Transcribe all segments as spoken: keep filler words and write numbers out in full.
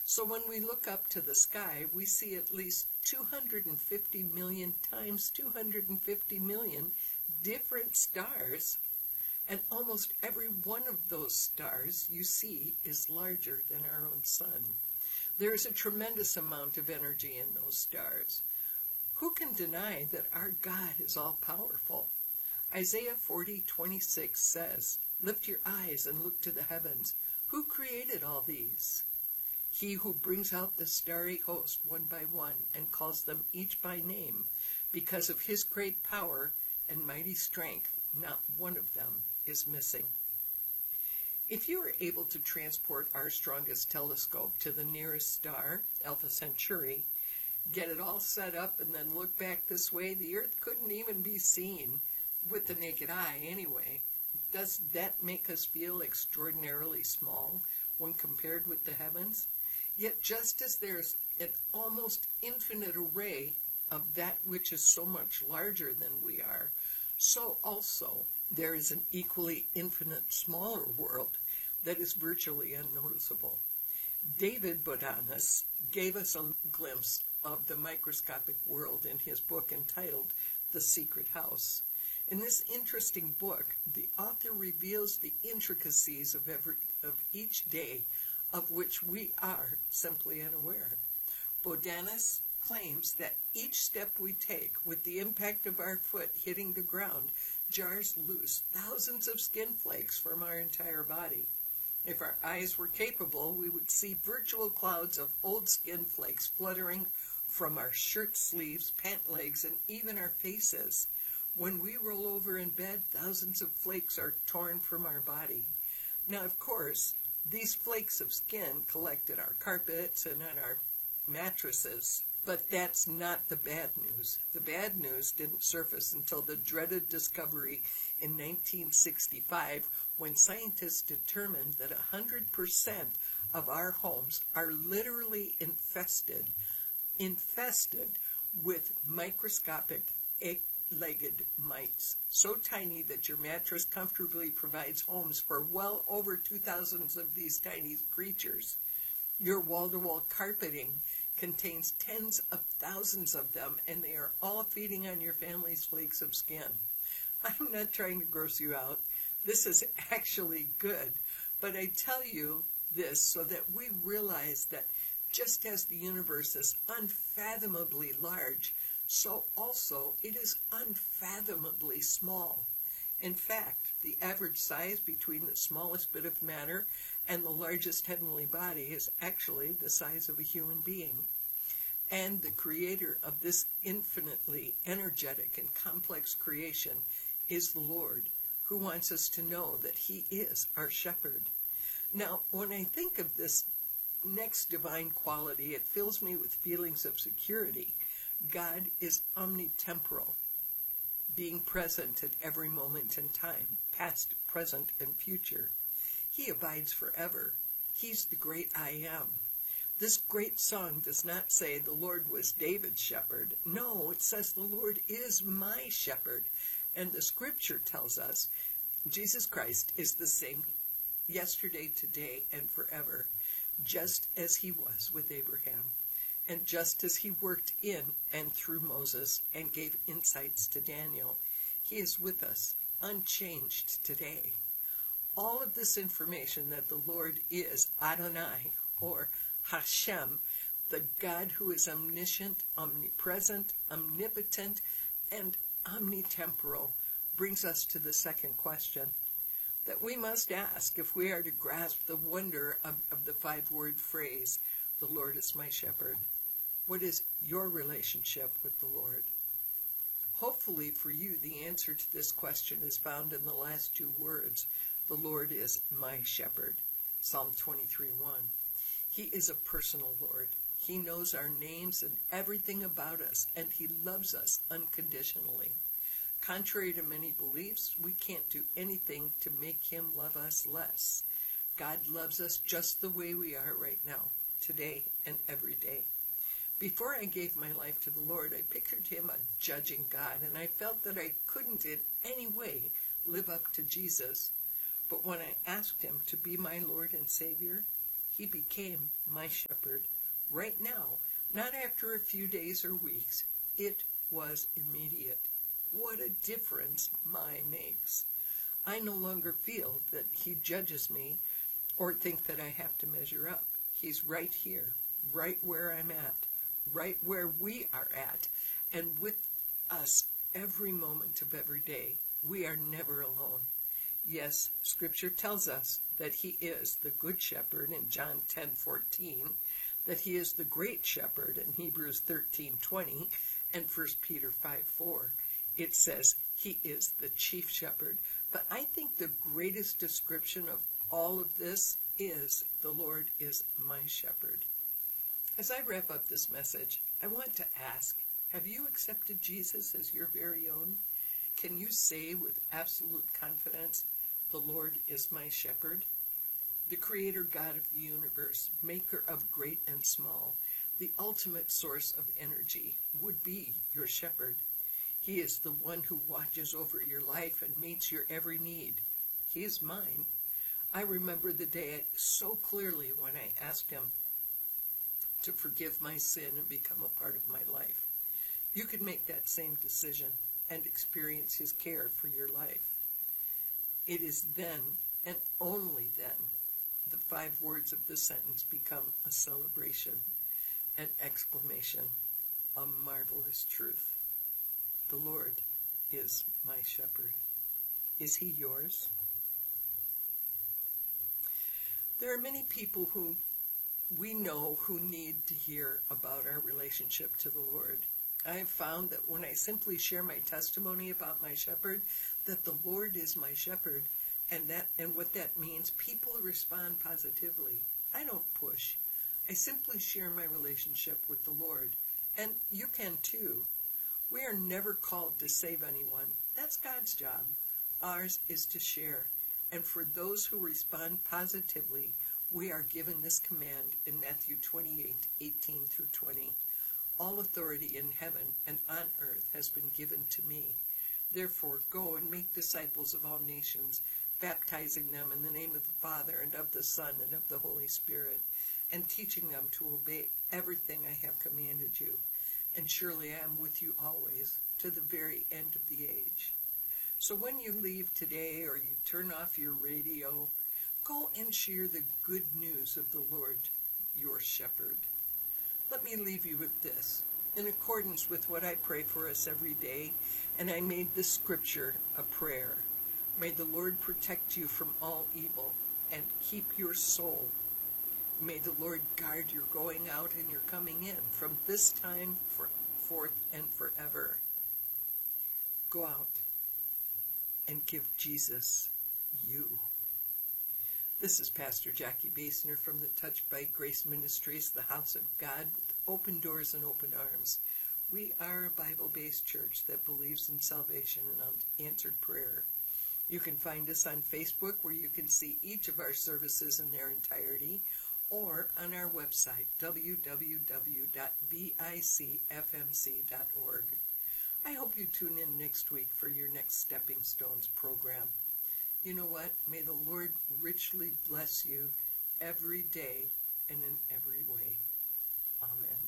So when we look up to the sky, we see at least two hundred fifty million times two hundred fifty million different stars, and almost every one of those stars you see is larger than our own sun. There is a tremendous amount of energy in those stars. Who can deny that our God is all-powerful? Isaiah forty twenty-six says, "Lift your eyes and look to the heavens. Who created all these? He who brings out the starry host one by one and calls them each by name. Because of his great power and mighty strength, not one of them is missing." If you were able to transport our strongest telescope to the nearest star, Alpha Centauri, get it all set up and then look back this way, the Earth couldn't even be seen with the naked eye anyway. Does that make us feel extraordinarily small when compared with the heavens? Yet just as there's an almost infinite array of that which is so much larger than we are, so also there is an equally infinite smaller world that is virtually unnoticeable. David Bodanis gave us a glimpse of the microscopic world in his book entitled The Secret House. In this interesting book, the author reveals the intricacies of every of each day of which we are simply unaware. Bodanis claims that each step we take with the impact of our foot hitting the ground jars loose thousands of skin flakes from our entire body. If our eyes were capable, we would see virtual clouds of old skin flakes fluttering from our shirt sleeves, pant legs, and even our faces. When we roll over in bed, thousands of flakes are torn from our body. Now, of course, these flakes of skin collect in our carpets and on our mattresses. But that's not the bad news. The bad news didn't surface until the dreaded discovery in nineteen sixty-five, when scientists determined that one hundred percent of our homes are literally infested, infested with microscopic eight-legged mites, so tiny that your mattress comfortably provides homes for well over two thousand of these tiny creatures. Your wall-to-wall carpeting contains tens of thousands of them, and they are all feeding on your family's flakes of skin. I'm not trying to gross you out. This is actually good, but I tell you this so that we realize that just as the universe is unfathomably large, so also it is unfathomably small. In fact, the average size between the smallest bit of matter and the largest heavenly body is actually the size of a human being. And the creator of this infinitely energetic and complex creation is the Lord, who wants us to know that he is our shepherd. Now, when I think of this next divine quality, it fills me with feelings of security. God is omnitemporal, being present at every moment in time, past, present, and future. He abides forever. He's the great I am. This great song does not say the Lord was David's shepherd. No, it says the Lord is my shepherd. And the scripture tells us Jesus Christ is the same yesterday, today, and forever, just as he was with Abraham, and just as he worked in and through Moses and gave insights to Daniel. He is with us, unchanged today. All of this information that the Lord is Adonai, or Hashem, the God who is omniscient, omnipresent, omnipotent, and omnitemporal, brings us to the second question that we must ask if we are to grasp the wonder of, of the five-word phrase, the Lord is my shepherd. What is your relationship with the Lord? Hopefully for you, the answer to this question is found in the last two words. The Lord is my shepherd. Psalm twenty-three one. He is a personal Lord. He knows our names and everything about us, and he loves us unconditionally. Contrary to many beliefs, we can't do anything to make him love us less. God loves us just the way we are right now, today and every day. Before I gave my life to the Lord, I pictured him a judging God, and I felt that I couldn't in any way live up to Jesus. But when I asked him to be my Lord and Savior, he became my shepherd right now, not after a few days or weeks. It was immediate. What a difference my makes. I no longer feel that he judges me or think that I have to measure up. He's right here, right where I'm at, right where we are at, and with us every moment of every day. We are never alone. Yes, Scripture tells us that he is the good shepherd in John ten fourteen, that he is the great shepherd in Hebrews thirteen twenty, and First Peter five four. It says he is the chief shepherd. But I think the greatest description of all of this is the Lord is my shepherd. As I wrap up this message, I want to ask, have you accepted Jesus as your very own? Can you say with absolute confidence, the Lord is my shepherd? The creator God of the universe, maker of great and small, the ultimate source of energy, would be your shepherd. He is the one who watches over your life and meets your every need. He is mine. I remember the day so clearly when I asked him to forgive my sin and become a part of my life. You can make that same decision and experience his care for your life. It is then, and only then, the five words of this sentence become a celebration, an exclamation, a marvelous truth. The Lord is my shepherd. Is he yours? There are many people who we know who need to hear about our relationship to the Lord. I have found that when I simply share my testimony about my shepherd, that the Lord is my shepherd, and that and what that means, people respond positively. I don't push. I simply share my relationship with the Lord, and you can too. We are never called to save anyone. That's God's job. Ours is to share. And for those who respond positively, we are given this command in Matthew twenty-eight, eighteen through twenty. All authority in heaven and on earth has been given to me. Therefore, go and make disciples of all nations, baptizing them in the name of the Father and of the Son and of the Holy Spirit, and teaching them to obey everything I have commanded you. And surely I am with you always, to the very end of the age. So when you leave today or you turn off your radio, go and share the good news of the Lord, your shepherd. Let me leave you with this. In accordance with what I pray for us every day, and I made this scripture a prayer. May the Lord protect you from all evil and keep your soul. May the Lord guard your going out and your coming in from this time for, forth and forever. Go out and give Jesus you. This is Pastor Jackie Basner from the Touched by Grace Ministries, the House of God, with open doors and open arms. We are a Bible-based church that believes in salvation and answered prayer. You can find us on Facebook, where you can see each of our services in their entirety, or on our website, w w w dot b i c f m c dot org. I hope you tune in next week for your next Stepping Stones program. You know what? May the Lord richly bless you every day and in every way. Amen.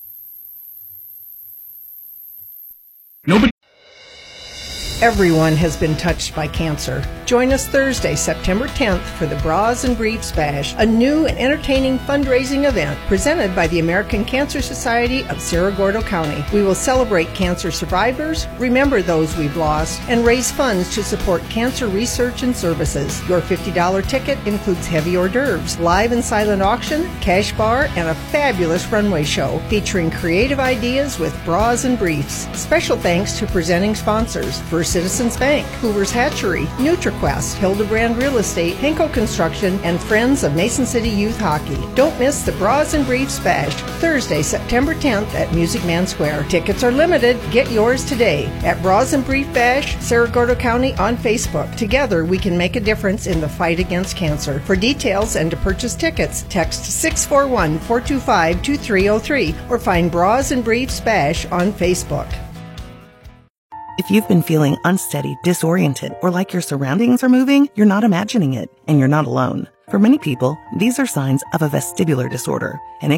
Nobody. Everyone has been touched by cancer. Join us Thursday, September tenth for the Bras and Briefs Bash, a new and entertaining fundraising event presented by the American Cancer Society of Cerro Gordo County. We will celebrate cancer survivors, remember those we've lost, and raise funds to support cancer research and services. Your fifty dollars ticket includes heavy hors d'oeuvres, live and silent auction, cash bar, and a fabulous runway show featuring creative ideas with Bras and Briefs. Special thanks to presenting sponsors: First Citizens Bank, Hoover's Hatchery, NutriQuest, Hildebrand Real Estate, Henko Construction, and Friends of Mason City Youth Hockey. Don't miss the Bras and Briefs Bash, Thursday, September tenth at Music Man Square. Tickets are limited. Get yours today at Bras and Brief Bash, Cerro Gordo County on Facebook. Together, we can make a difference in the fight against cancer. For details and to purchase tickets, text six four one, four two five, two three zero three or find Bras and Briefs Bash on Facebook. If you've been feeling unsteady, disoriented, or like your surroundings are moving, you're not imagining it, and you're not alone. For many people, these are signs of a vestibular disorder, and it